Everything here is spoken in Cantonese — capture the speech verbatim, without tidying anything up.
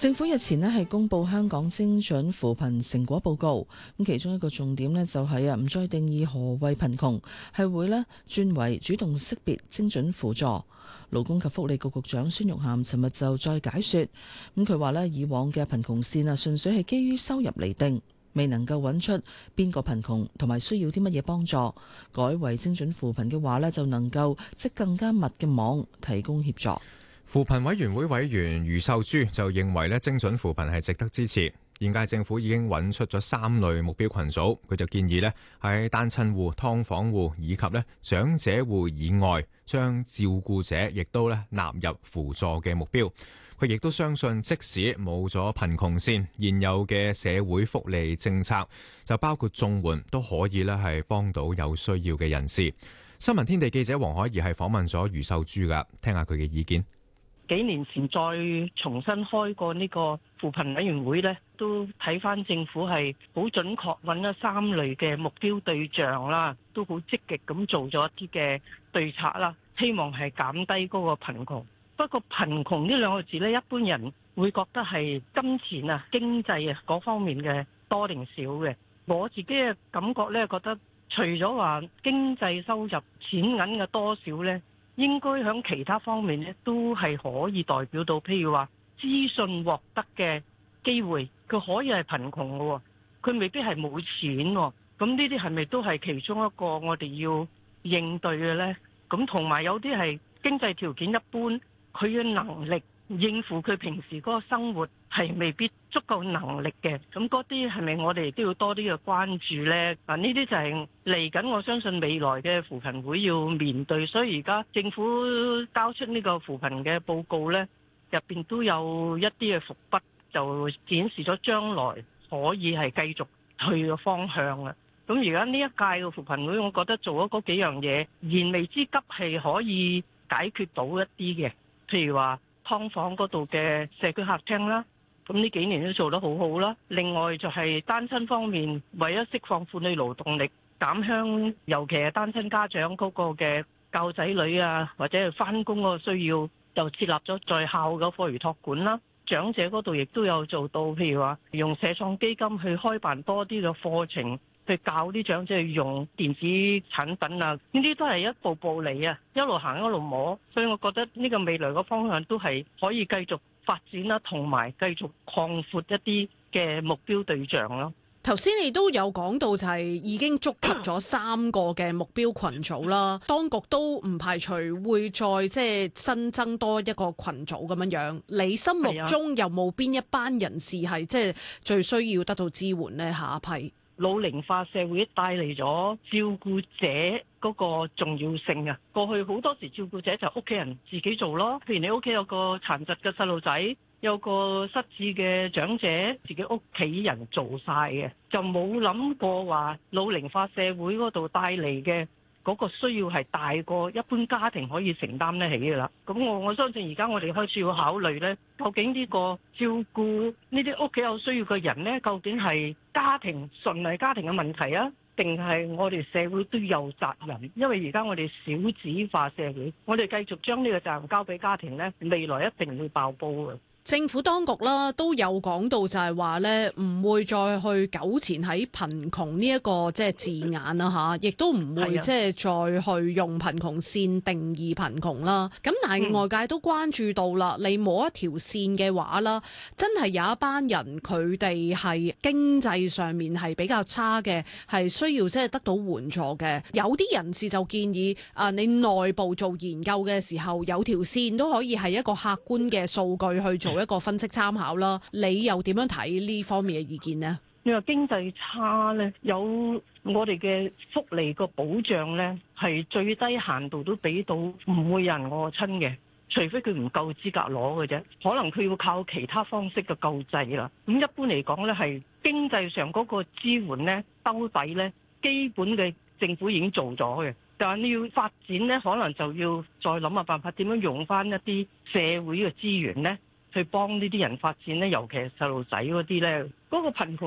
政府日前咧係公布香港精準扶貧成果報告，咁其中一個重點咧就係啊唔再定義何謂貧窮，係會咧轉為主動識別精準輔助。勞工及福利局局長孫玉菡尋日就再解說，咁佢話咧以往嘅貧窮線啊純粹係基於收入嚟定，未能夠揾出邊個貧窮同埋需要啲乜嘢幫助，改為精準扶貧嘅話咧就能夠織更加密嘅網提供協助。 扶貧委員會委員余秀珠就認為咧，精準扶貧係值得支持。現屆政府已經揾出咗三類目標群組，佢就建議咧喺單親戶、劏房戶以及咧長者戶以外，將照顧者亦都咧納入輔助嘅目標。佢亦都相信，即使冇咗貧窮線，現有嘅社會福利政策就包括綜援都可以咧係幫到有需要嘅人士。新聞天地記者黃海怡係訪問咗余秀珠噶，聽下佢嘅意見。 幾年前再重新開過呢個扶貧委員會呢，都睇翻政府係好準確揾咗三類嘅目標對象啦，都好積極咁做咗一啲嘅對策啦，希望係減低嗰個貧窮。不過貧窮呢兩個字呢，一般人會覺得係金錢啊、經濟啊嗰方面嘅多定少嘅。我自己嘅感覺呢，覺得除咗話經濟收入錢銀嘅多少呢，應該喺其他方面咧，都係可以代表到，譬如話資訊獲得嘅機會，佢可以係貧窮嘅，佢未必係冇錢。咁呢啲係咪都係其中一個我哋要應對嘅呢？咁同埋有啲係經濟條件一般，佢嘅能力應付佢平時嗰個生活係未必足夠能力嘅，咁嗰啲係咪我哋都要多啲嘅關注呢？嗱，呢啲就係嚟緊，我相信未來嘅扶貧會要面對，所以而家政府交出呢個扶貧嘅報告呢，入邊都有一啲嘅伏筆，就展示咗將來可以係繼續去嘅方向啦。咁而家呢一屆嘅扶貧會，我覺得做咗嗰幾樣嘢，燃眉之急係可以解決到一啲嘅，譬如話劏房嗰度嘅社區客廳啦，咁呢幾年都做得好好啦。另外就係單親方面，為咗釋放婦女勞動力，減輕尤其係單親家長嗰個嘅教仔女啊，或者係翻工嗰個需要，就設立咗在校嘅課餘託管啦。長者嗰度亦都有做到，譬如話用社創基金去開辦多啲嘅課程，去教啲長者用電子產品啊，呢啲都係一步步嚟啊，一路行一路摸，所以我覺得呢個未來嘅方向都係可以繼續發展啦，同埋繼續擴闊一啲嘅目標對象咯。 頭先你都有講到就係已經觸及咗三個嘅目標群組啦，當局都唔排除會再即係新增多一個群組咁樣樣。你心目中有冇邊一班人士係即係最需要得到支援呢？下一批老齡化社會帶嚟咗照顧者嗰個重要性啊！過去好多時照顧者就屋企人自己做咯，譬如你屋企有個殘疾嘅細路仔，有個失智嘅長者，自己屋企人做晒嘅，就冇諗過話老齡化社會嗰度帶嚟嘅嗰個需要係大過一般家庭可以承擔得起嘅啦。咁我我相信而家我哋開始要考慮呢，究竟呢個照顧呢啲屋企有需要嘅人呢，究竟係家庭純係家庭嘅問題啊，定係我哋社會都有責任？因為而家我哋少子化社會，我哋繼續將呢個責任交俾家庭呢，未來一定會爆煲嘅。 政府當局啦都有講到就係話咧，唔會再去糾纏喺貧窮呢一個即係字眼啦嚇，亦都唔會即係再去用貧窮線定義貧窮啦。咁但係外界都關注到啦，你冇一條線嘅話啦，真係有一班人佢哋係經濟上面係比較差嘅，係需要即係得到援助嘅。有啲人士就建議啊，你內部做研究嘅時候有條線都可以係一個客觀嘅數據去做。做一個分析參考啦，你又點樣睇呢方面嘅意見呢？ 你話經濟差呢，有我哋嘅福利個保障呢，係最低限度都俾到，唔會有人餓親嘅，除非佢唔夠資格攞嘅啫。可能佢要靠其他方式嘅救濟啦。咁一般嚟講呢，係經濟上嗰個支援呢，兜底呢，基本嘅政府已經做咗嘅。但係你要發展呢，可能就要再諗下辦法，點樣用翻一啲社會嘅資源呢，去幫呢啲人發展咧，尤其係細路仔嗰啲咧，嗰個貧窮